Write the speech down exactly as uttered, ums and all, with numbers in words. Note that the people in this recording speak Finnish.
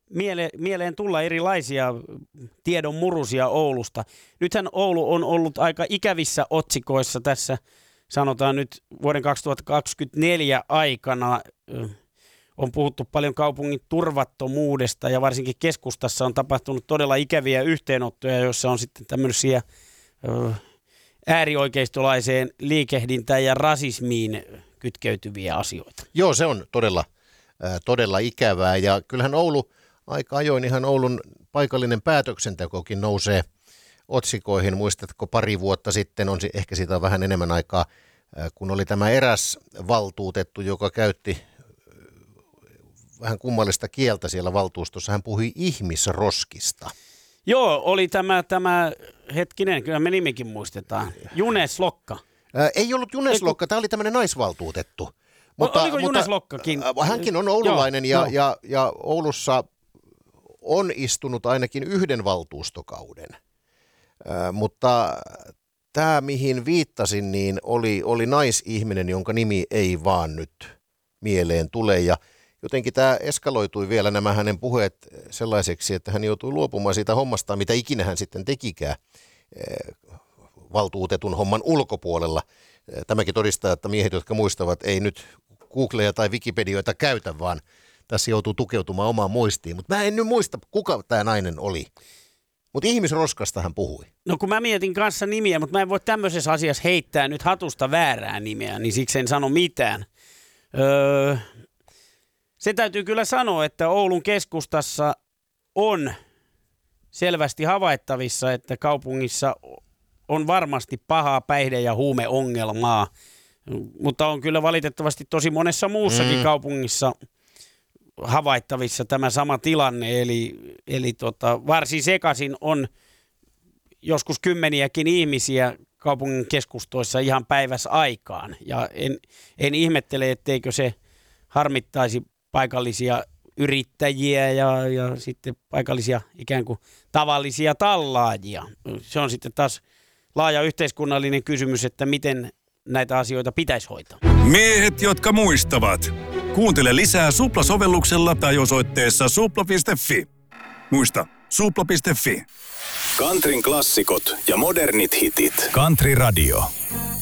miele, mieleen tulla erilaisia tiedon murusia Oulusta. Nythän Oulu on ollut aika ikävissä otsikoissa tässä, sanotaan nyt vuoden kaksituhattakaksikymmentäneljä aikana. On puhuttu paljon kaupungin turvattomuudesta ja varsinkin keskustassa on tapahtunut todella ikäviä yhteenottoja, joissa on sitten tämmöisiä ö, äärioikeistolaiseen liikehdintään ja rasismiin kytkeytyviä asioita. Joo, se on todella, äh, todella ikävää ja kyllähän Oulu aika ajoin ihan Oulun paikallinen päätöksentekokin nousee otsikoihin. Muistatko pari vuotta sitten, on ehkä siitä on vähän enemmän aikaa, äh, kun oli tämä eräs valtuutettu, joka käytti vähän kummallista kieltä siellä valtuustossa. Hän puhui ihmisroskista. Joo, oli tämä, tämä hetkinen, kyllä me nimikin muistetaan. Junes Lokka. Ää, ei ollut Junes Lokka, tämä oli tämmöinen naisvaltuutettu. Mutta, oliko Junes Lokkakin? Ää, hänkin on oululainen joo, ja, ja, ja Oulussa on istunut ainakin yhden valtuustokauden. Ää, mutta tämä, mihin viittasin, niin oli, oli naisihminen, jonka nimi ei vaan nyt mieleen tule ja jotenkin tämä eskaloitui vielä nämä hänen puheet sellaiseksi, että hän joutui luopumaan siitä hommastaan, mitä ikinä hän sitten tekikään valtuutetun homman ulkopuolella. Tämäkin todistaa, että miehet, jotka muistavat, ei nyt Googleja tai Wikipedioita käytä, vaan tässä joutuu tukeutumaan omaan muistiin. Mutta mä en nyt muista, kuka tämä nainen oli. Mutta ihmisroskasta hän puhui. No kun mä mietin kanssa nimiä, mutta mä en voi tämmöisessä asiassa heittää nyt hatusta väärää nimeä, niin siksi en sano mitään. Öö... Se täytyy kyllä sanoa, että Oulun keskustassa on selvästi havaittavissa, että kaupungissa on varmasti pahaa päihde- ja huumeongelmaa, mutta on kyllä valitettavasti tosi monessa muussakin mm. kaupungissa havaittavissa tämä sama tilanne, eli, eli tota, varsin sekaisin on joskus kymmeniäkin ihmisiä kaupungin keskustoissa ihan päivässä aikaan, ja en, en ihmettele, etteikö se harmittaisi paikallisia yrittäjiä ja, ja sitten paikallisia ikään kuin tavallisia tallaajia. Se on sitten taas laaja yhteiskunnallinen kysymys, että miten näitä asioita pitäisi hoitaa. Miehet, jotka muistavat. Kuuntele lisää Supla-sovelluksella tai osoitteessa supla piste fi. Muista, supla piste fi. Countryn klassikot ja modernit hitit. Country Radio.